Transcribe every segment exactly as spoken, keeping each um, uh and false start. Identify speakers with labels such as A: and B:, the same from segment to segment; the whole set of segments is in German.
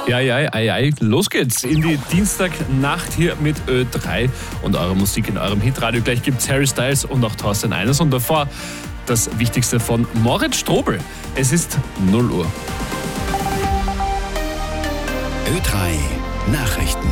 A: Ja, ja, ei, ei, los geht's in die Dienstagnacht hier mit Ö drei und eurer Musik in eurem Hitradio. Gleich gibt's Harry Styles und auch Thorsten Einers und davor das Wichtigste von Moritz Strobel. Es ist null Uhr.
B: Ö drei Nachrichten.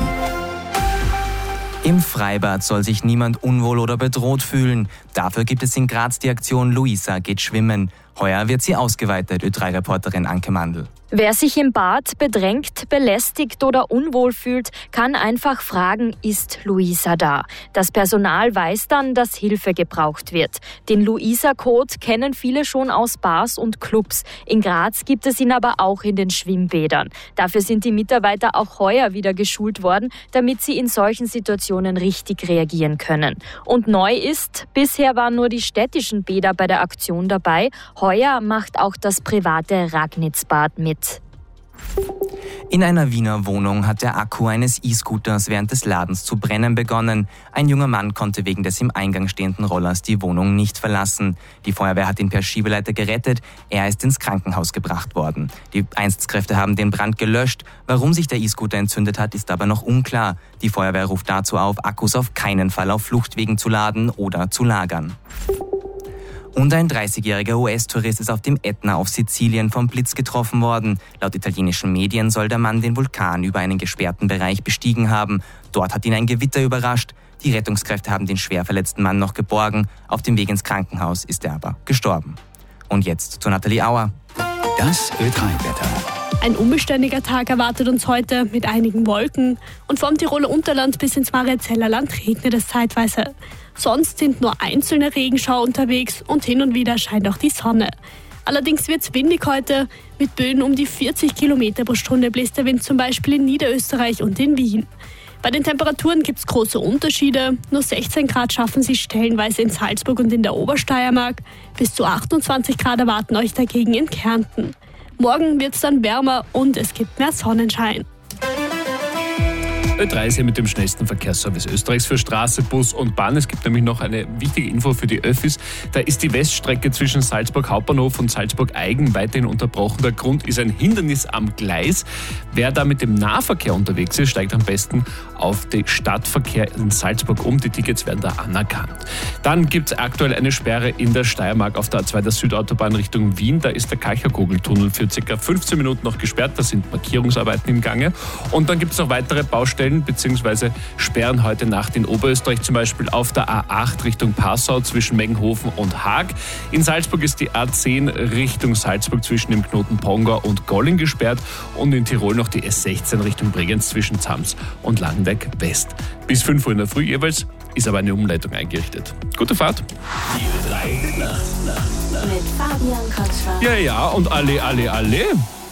C: Im Freibad soll sich niemand unwohl oder bedroht fühlen. Dafür gibt es in Graz die Aktion Luisa geht schwimmen. Heuer wird sie ausgeweitet, Ö drei Reporterin Anke Mandl.
D: Wer sich im Bad bedrängt, belästigt oder unwohl fühlt, kann einfach fragen, ist Luisa da? Das Personal weiß dann, dass Hilfe gebraucht wird. Den Luisa-Code kennen viele schon aus Bars und Clubs. In Graz gibt es ihn aber auch in den Schwimmbädern. Dafür sind die Mitarbeiter auch heuer wieder geschult worden, damit sie in solchen Situationen richtig reagieren können. Und neu ist, bisher waren nur die städtischen Bäder bei der Aktion dabei. Heuer macht auch das private Ragnitzbad mit.
C: In einer Wiener Wohnung hat der Akku eines E-Scooters während des Ladens zu brennen begonnen. Ein junger Mann konnte wegen des im Eingang stehenden Rollers die Wohnung nicht verlassen. Die Feuerwehr hat ihn per Schiebeleiter gerettet. Er ist ins Krankenhaus gebracht worden. Die Einsatzkräfte haben den Brand gelöscht. Warum sich der E-Scooter entzündet hat, ist aber noch unklar. Die Feuerwehr ruft dazu auf, Akkus auf keinen Fall auf Fluchtwegen zu laden oder zu lagern. Und ein dreißigjähriger U S-Tourist ist auf dem Ätna auf Sizilien vom Blitz getroffen worden. Laut italienischen Medien soll der Mann den Vulkan über einen gesperrten Bereich bestiegen haben. Dort hat ihn ein Gewitter überrascht. Die Rettungskräfte haben den schwer verletzten Mann noch geborgen. Auf dem Weg ins Krankenhaus ist er aber gestorben. Und jetzt zu Nathalie Auer.
B: Das Ö drei Wetter.
E: Ein unbeständiger Tag erwartet uns heute mit einigen Wolken. Und vom Tiroler Unterland bis ins Mariazellerland regnet es zeitweise. Sonst sind nur einzelne Regenschauer unterwegs und hin und wieder scheint auch die Sonne. Allerdings wird es windig heute. Mit Böen um die vierzig Kilometer pro Stunde bläst der Wind zum Beispiel in Niederösterreich und in Wien. Bei den Temperaturen gibt es große Unterschiede. Nur sechzehn Grad schaffen sie stellenweise in Salzburg und in der Obersteiermark. Bis zu achtundzwanzig Grad erwarten euch dagegen in Kärnten. Morgen wird es dann wärmer und es gibt mehr Sonnenschein.
A: Ö drei ist hier mit dem schnellsten Verkehrsservice Österreichs für Straße, Bus und Bahn. Es gibt nämlich noch eine wichtige Info für die Öffis. Da ist die Weststrecke zwischen Salzburg Hauptbahnhof und Salzburg Eigen weiterhin unterbrochen. Der Grund ist ein Hindernis am Gleis. Wer da mit dem Nahverkehr unterwegs ist, steigt am besten auf den Stadtverkehr in Salzburg um. Die Tickets werden da anerkannt. Dann gibt es aktuell eine Sperre in der Steiermark auf der A zwei der Südautobahn Richtung Wien. Da ist der Kalcherkogeltunnel für ca. fünfzehn Minuten noch gesperrt. Da sind Markierungsarbeiten im Gange. Und dann gibt es noch weitere Baustellen bzw. Sperren heute Nacht in Oberösterreich, zum Beispiel auf der A acht Richtung Passau zwischen Meggenhofen und Haag. In Salzburg ist die A zehn Richtung Salzburg zwischen dem Knoten Pongau und Golling gesperrt und in Tirol noch die S sechzehn Richtung Bregenz zwischen Zams und Langenberg West. Bis fünf Uhr in der Früh jeweils ist aber eine Umleitung eingerichtet. Gute Fahrt.
F: Die drei Nacht, Nacht, Nacht.
G: Mit Fabian Kotschwar.
A: Ja, ja, und alle, alle, alle.